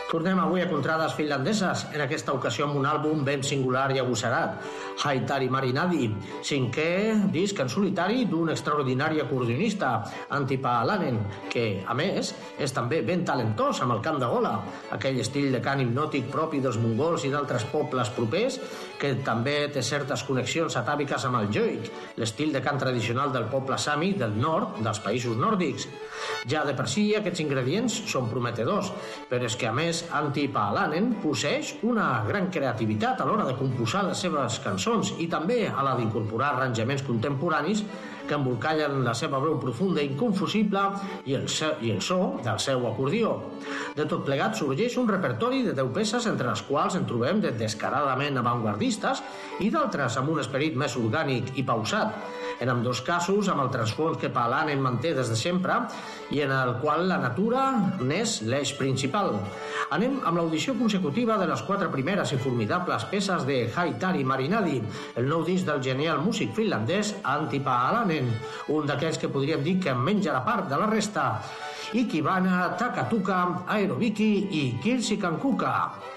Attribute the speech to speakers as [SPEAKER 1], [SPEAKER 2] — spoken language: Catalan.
[SPEAKER 1] Tornem avui a contrades finlandeses, en aquesta ocasió amb un àlbum ben singular i agosserat, Haitari Marinadi, cinquè disc en solitari d'un extraordinari acordionista, Antti Paalanen, que, a més, és també ben talentós amb el cant de gola, aquell estil de cant hipnòtic propi dels mongols i d'altres pobles propers, que també té certes connexions atàviques amb el joik, l'estil de cant tradicional del poble sami del nord dels països nòrdics. Ja de per si aquests ingredients són prometedors, però és que a més Antti Paalanen posseix una gran creativitat a l'hora de composar les seves cançons i també a la d'incorporar arranjaments contemporanis que embolcallen la seva veu profunda i inconfusible i el so del seu acordió. De tot plegat sorgeix un repertori de 10 peces entre les quals en trobem de descaradament avantguardistes i d'altres amb un esperit més orgànic i pausat, en ambdós casos amb el transfons que Paalanen manté des de sempre i en el qual la natura n'és l'eix principal. Anem amb l'audició consecutiva de les 4 primeres i formidables peces de Haitari Marinadi, el nou disc del genial músic finlandès Antti Paalanen, un d'aquells que podríem dir que en menja la part de la resta. Ikivana, Takatuka, Aerobiki i Kirsikankuka.